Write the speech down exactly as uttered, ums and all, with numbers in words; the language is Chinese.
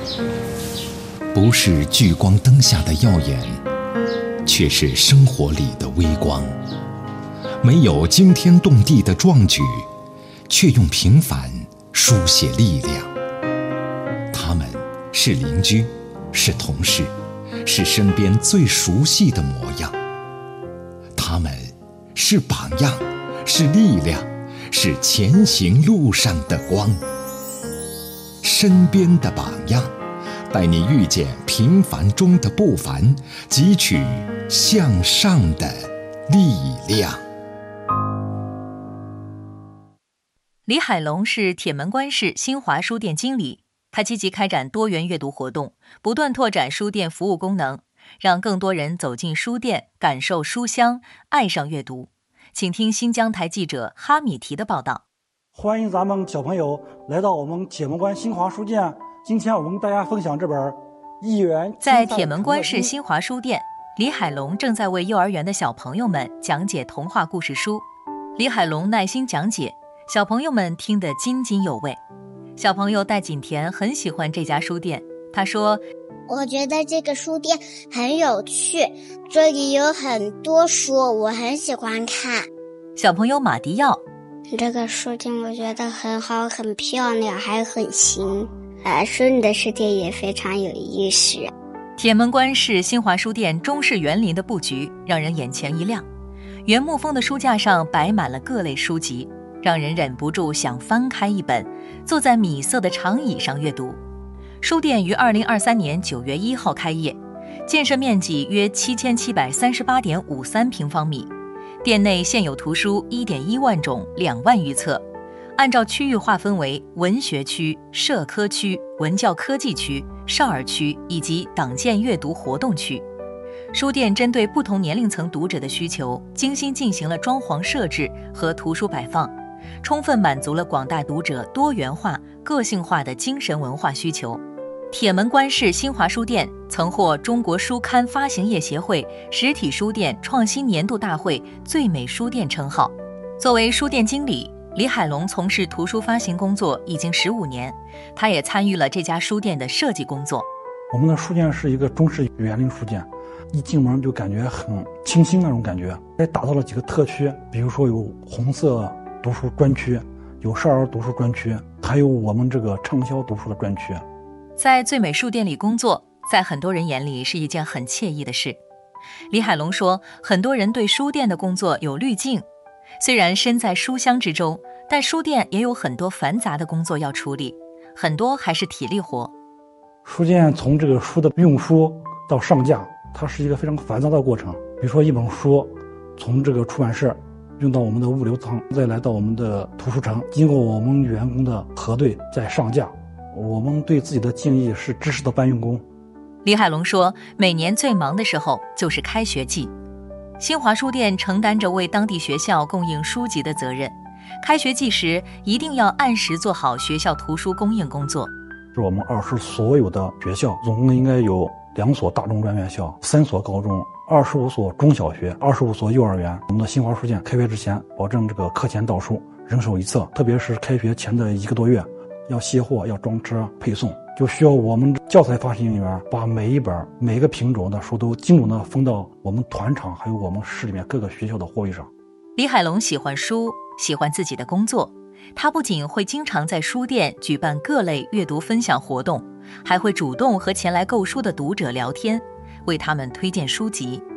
不是聚光灯下的耀眼，却是生活里的微光。没有惊天动地的壮举，却用平凡书写力量。他们是邻居，是同事，是身边最熟悉的模样。他们是榜样，是力量，是前行路上的光。身边的榜样，带你遇见平凡中的不凡，汲取向上的力量。 李海龙是铁门关市新华书店经理，他积极开展多元阅读活动，不断拓展书店服务功能，让更多人走进书店，感受书香，爱上阅读。请听新疆台记者哈米提的报道。 欢迎咱们小朋友来到我们铁门关新华书店。今天我们跟大家分享这本《一元》。 在铁门关市新华书店，李海龙正在为幼儿园的小朋友们讲解童话故事书。李海龙耐心讲解，小朋友们听得津津有味。小朋友戴锦田很喜欢这家书店，他说： 我觉得这个书店很有趣，这里有很多书，我很喜欢看。 小朋友马迪耀： 这个书店我觉得很好，很漂亮，还很新。啊，书里的世界也非常有意思。 铁门关市新华书店中式园林的布局让人眼前一亮，原木风的书架上摆满了各类书籍，让人忍不住想翻开一本，坐在米色的长椅上阅读。书店于二零二三年九月一号开业，建设面积约七千七百三十八点五三平方米，店内现有图书一点一万种，两万余册。按照区域划分为文学区、社科区、文教科技区、少儿区以及党建阅读活动区。书店针对不同年龄层读者的需求，精心进行了装潢设置和图书摆放，充分满足了广大读者多元化、个性化的精神文化需求。铁门关市新华书店曾获中国书刊发行业协会实体书店创新年度大会最美书店称号。作为书店经理，李海龙从事图书发行工作已经十五年，他也参与了这家书店的设计工作。 我们的书店是一个中式园林书店，一进门就感觉很清新那种感觉。还打造了几个特区，比如说有红色读书专区，有少儿读书专区，还有我们这个畅销读书的专区。 在最美书店里工作，在很多人眼里是一件很惬意的事。李海龙说，很多人对书店的工作有滤镜，虽然身在书香之中，但书店也有很多繁杂的工作要处理，很多还是体力活。 书店从这个书的运输到上架，它是一个非常繁杂的过程。比如说一本书从这个出版社运到我们的物流仓，再来到我们的图书城，经过我们员工的核对再上架。我们对自己的定义是知识的搬运工。 李海龙说，每年最忙的时候就是开学季，新华书店承担着为当地学校供应书籍的责任，开学季时一定要按时做好学校图书供应工作。 是我们二市所有的学校，总共应该有两所大中专院校，三所高中，二十五所中小学，二十五所幼儿园。我们的新华书店开学之前，保证这个课前到书，人手一册，特别是开学前的一个多月，要卸货，要装车配送，就需要我们教材发行人员把每一本每一个品种的书都精准的封到我们团场还有我们市里面各个学校的货位上。 李海龙喜欢书，喜欢自己的工作，他不仅会经常在书店举办各类阅读分享活动，还会主动和前来购书的读者聊天，为他们推荐书籍。